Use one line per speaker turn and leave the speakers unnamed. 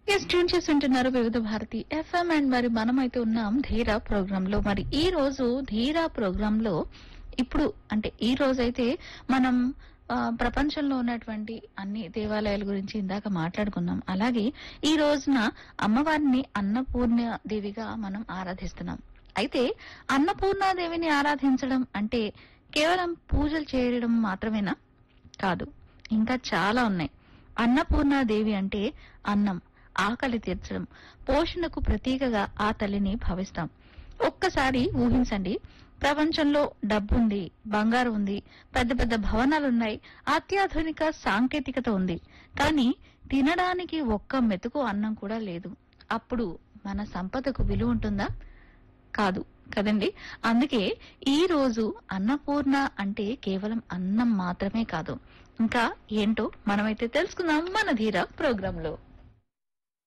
Yes tune చేసి ఉంటున్నారు వివిధ భారతి ఎఫ్ఎం అండ్ మరి మనమైతే ఉన్నాం ధీరా ప్రోగ్రామ్ లో. మరి ఈ రోజు ధీరా ప్రోగ్రామ్ లో ఇప్పుడు అంటే ఈ రోజైతే మనం ప్రపంచంలో ఉన్నటువంటి అన్ని దేవాలయాల గురించి ఇందాక మాట్లాడుకున్నాం. అలాగే ఈ రోజున అమ్మవారిని అన్నపూర్ణ దేవిగా మనం ఆరాధిస్తున్నాం. అయితే అన్నపూర్ణాదేవిని ఆరాధించడం అంటే కేవలం పూజలు చేయడం మాత్రమేనా? కాదు, ఇంకా చాలా ఉన్నాయి. అన్నపూర్ణాదేవి అంటే అన్నం, ఆకలి తీర్చడం, పోషణకు ప్రతీకగా ఆ తల్లిని భావిస్తాం. ఒక్కసారి ఊహించండి, ప్రపంచంలో డబ్బుంది, బంగారు ఉంది, పెద్ద పెద్ద భవనాలున్నాయి, అత్యాధునిక సాంకేతికత ఉంది, కానీ తినడానికి ఒక్క మెతుకు అన్నం కూడా లేదు. అప్పుడు మన సంపదకు విలువ ఉంటుందా? కాదు కదండి. అందుకే ఈ రోజు అన్నపూర్ణ అంటే కేవలం అన్నం మాత్రమే కాదు, ఇంకా ఏంటో మనమైతే తెలుసుకుందాం మన ధీరా ప్రోగ్రాంలో.